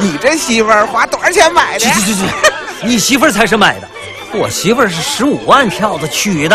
你这媳妇儿花多少钱买的？ 去，你媳妇儿才是买的，我媳妇儿是15万票子娶的。